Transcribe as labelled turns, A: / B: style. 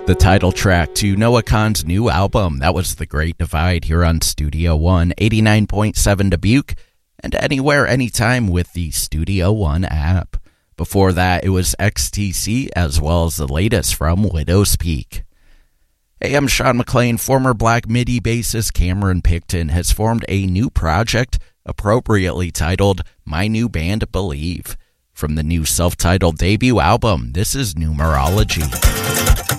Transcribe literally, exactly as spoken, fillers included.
A: The title track to Noah Kahan's new album. That was The Great Divide here on Studio One, eighty-nine point seven Dubuque, and anywhere, anytime with the Studio One app. Before that, it was X T C, as well as the latest from Widow's Peak. Hey, I'm Sean McLean. Former Black MIDI bassist Cameron Picton has formed a new project, appropriately titled My New Band Believe. From the new self-titled debut album, this is Numerology.